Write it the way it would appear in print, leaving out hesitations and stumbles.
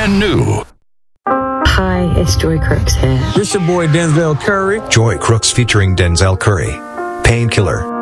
brand new. Hi, it's Joy Crooks here. It's your boy Denzel Curry. Joy Crooks featuring Denzel Curry. Painkiller.